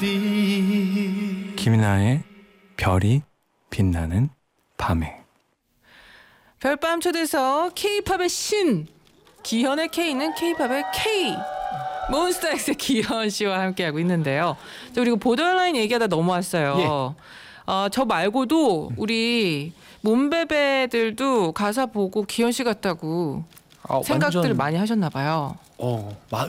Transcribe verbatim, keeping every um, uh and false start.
김이나의 별이 빛나는 밤에. 별밤 초대석 K-팝의 신 기현의 K는 K-팝의 K 몬스타엑스의 기현 씨와 함께하고 있는데요. 저 그리고 보더라인 얘기하다 넘어왔어요. 예. 어, 저 말고도 우리 몸베베들도 가사 보고 기현 씨 같다고 아, 생각들을 완전, 많이 하셨나 봐요. 어, 마,